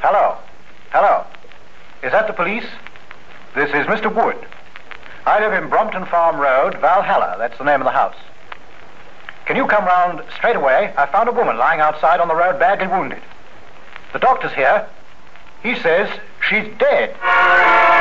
Hello. Hello. Is that the police? This is Mr. Wood. I live in Brompton Farm Road, Valhalla. That's the name of the house. Can you come round straight away? I found a woman lying outside on the road, badly wounded. The doctor's here. He says she's dead.